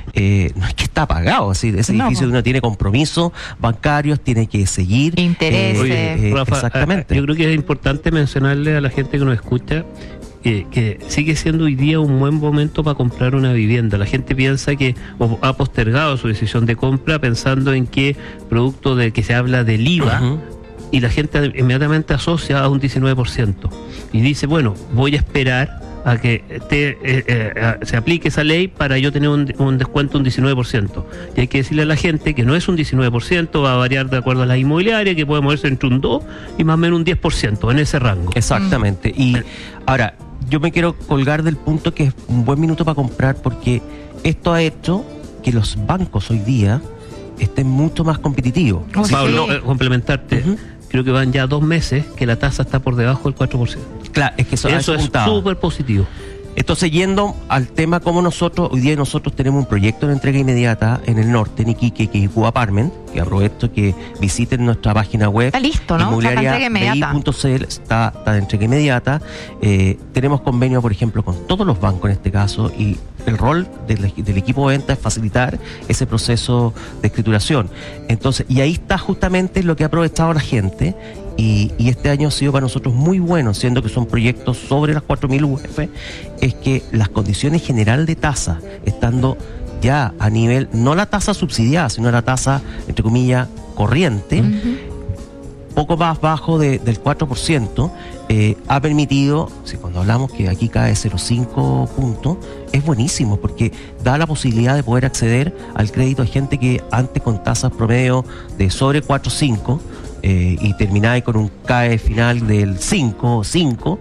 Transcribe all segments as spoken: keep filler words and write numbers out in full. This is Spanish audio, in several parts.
eh, no es que está pagado, es decir, ese no, edificio no. uno tiene compromisos bancarios, tiene que seguir. Intereses. Eh, eh, Rafa, exactamente. Yo creo que es importante mencionarle a la gente que nos escucha que, que sigue siendo hoy día un buen momento para comprar una vivienda. La gente piensa que o ha postergado su decisión de compra pensando en que producto de que se habla del I V A, uh-huh. y la gente inmediatamente asocia a un diecinueve por ciento y dice, bueno, voy a esperar a que te, eh, eh, se aplique esa ley para yo tener un, un descuento un diecinueve por ciento. Y hay que decirle a la gente que no es un diecinueve por ciento, va a variar de acuerdo a la inmobiliaria, que puede moverse entre un dos y más o menos un diez por ciento en ese rango. Exactamente. Y ahora, yo me quiero colgar del punto que es un buen minuto para comprar, porque esto ha hecho que los bancos hoy día estén mucho más competitivos. Oh, sí. Pablo, eh, complementarte, uh-huh. creo que van ya dos meses que la tasa está por debajo del cuatro por ciento. Claro, es que eso, eso es súper positivo. Entonces, yendo al tema como nosotros, hoy día nosotros tenemos un proyecto de entrega inmediata en el norte, en Iquique, que es Icu Apartment, que aprovecho que visiten nuestra página web. Está listo, ¿no? Inmobiliaria B I punto C L, está, está de entrega inmediata. Eh, tenemos convenio, por ejemplo, con todos los bancos en este caso, y el rol del, del equipo de venta es facilitar ese proceso de escrituración. Entonces, y ahí está justamente lo que ha aprovechado la gente. Y, y este año ha sido para nosotros muy bueno, siendo que son proyectos sobre las cuatro mil U F, es que las condiciones generales de tasa, estando ya a nivel, no la tasa subsidiada, sino la tasa, entre comillas, corriente, uh-huh. poco más bajo de, del cuatro por ciento, eh, ha permitido, si cuando hablamos que aquí cae cero coma cinco puntos, es buenísimo, porque da la posibilidad de poder acceder al crédito a gente que antes con tasas promedio de sobre cuatro coma cinco, Eh, y termináis con un C A E final del cinco o cinco,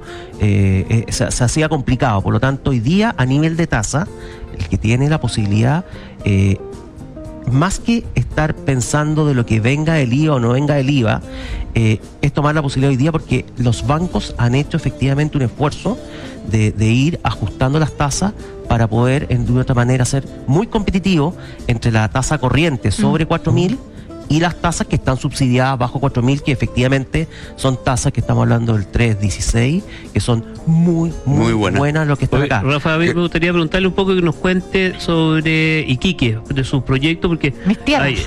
eh, eh, se, se hacía complicado. Por lo tanto, hoy día, a nivel de tasa, el que tiene la posibilidad, eh, más que estar pensando de lo que venga el I V A o no venga el I V A, eh, es tomar la posibilidad hoy día, porque los bancos han hecho efectivamente un esfuerzo de, de ir ajustando las tasas para poder, en, de otra manera, ser muy competitivo entre la tasa corriente sobre cuatro mil y las tasas que están subsidiadas bajo cuatro mil, que efectivamente son tasas que estamos hablando del tres dieciséis, que son muy, muy, muy buenas. buenas lo que están acá. Rafa, a mí me gustaría preguntarle un poco que nos cuente sobre Iquique, de su proyecto, porque mis tierras.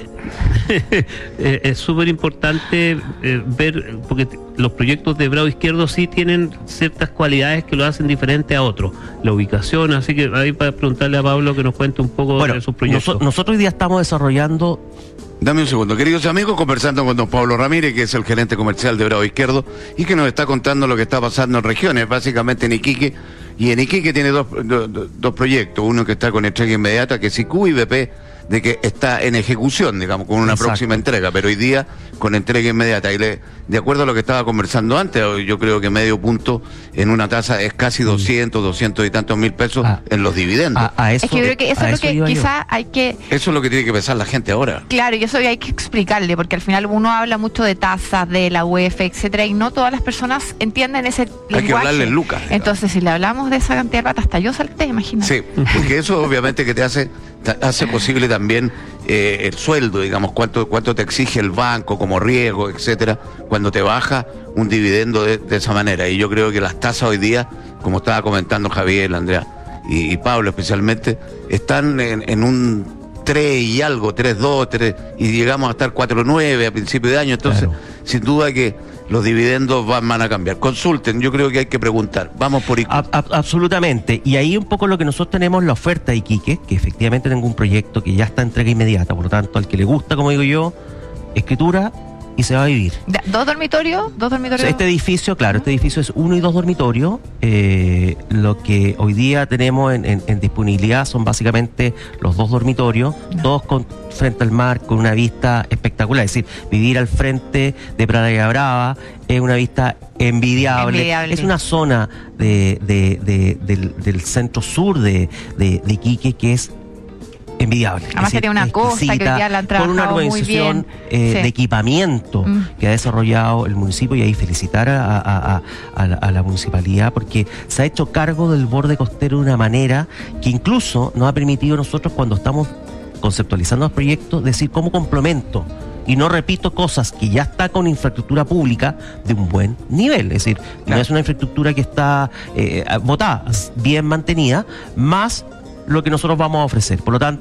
Es súper importante eh, ver, porque los proyectos de Bravo Izquierdo sí tienen ciertas cualidades que lo hacen diferente a otros. La ubicación, así que ahí para preguntarle a Pablo que nos cuente un poco bueno, de sus proyectos. Nos, nosotros hoy día estamos desarrollando... Dame un segundo, queridos amigos, conversando con don Pablo Ramírez, que es el gerente comercial de Bravo Izquierdo, y que nos está contando lo que está pasando en regiones, básicamente en Iquique. Y en Iquique tiene dos, dos, dos proyectos, uno que está con entrega inmediata, que es I Q, y B P, de que está en ejecución, digamos, con una Exacto. próxima entrega, pero hoy día con entrega inmediata. Y le, de acuerdo a lo que estaba conversando antes, yo creo que medio punto en una tasa es casi doscientos, doscientos y tantos mil pesos ah, en los dividendos. A, a eso, es que yo creo que eso es lo que quizás hay que... Eso es lo que tiene que pensar la gente ahora. Claro, y eso hay que explicarle, porque al final uno habla mucho de tasas, de la U E F, etcétera, y no todas las personas entienden ese lenguaje. Hay que hablarle en lucas. Digamos. Entonces, si le hablamos de esa cantidad de plata, hasta yo salté, imagínate. Sí, porque eso obviamente que te hace, te hace posible también eh, el sueldo, digamos, cuánto, cuánto te exige el banco como riesgo, etcétera, cuando te baja un dividendo de, de esa manera. Y yo creo que las tasas hoy día, como estaba comentando Javier, Andrea y, y Pablo especialmente, están en, en un tres y algo, tres dos, tres, y llegamos a estar cuatro nueve a principio de año. Entonces, claro. sin duda que los dividendos van, van a cambiar. Consulten, yo creo que hay que preguntar. Vamos por Iquique. A, a, absolutamente. Y ahí un poco lo que nosotros tenemos, la oferta de Iquique, que efectivamente tengo un proyecto que ya está en entrega inmediata. Por lo tanto, al que le gusta, como digo yo, escritura y se va a vivir. ¿Dos dormitorios? ¿Dos dormitorios? Este edificio, claro, este edificio es uno y dos dormitorios. Eh, lo que hoy día tenemos en, en, en disponibilidad son básicamente los dos dormitorios, no. todos con frente al mar, con una vista espectacular. Es decir, vivir al frente de Praia Brava es una vista envidiable. envidiable. Es una zona de, de, de, del, del centro sur de, de, de Iquique que es envidiable. Además que tiene una costa que ya la han trabajado con una organización eh, sí. de equipamiento mm. que ha desarrollado el municipio, y ahí felicitar a, a, a, a, la, a la municipalidad, porque se ha hecho cargo del borde costero de una manera que incluso nos ha permitido a nosotros, cuando estamos conceptualizando los proyectos, decir como complemento, y no repito cosas que ya está con infraestructura pública de un buen nivel, es decir, claro. no es una infraestructura que está eh, botada, bien mantenida, más lo que nosotros vamos a ofrecer. Por lo tanto,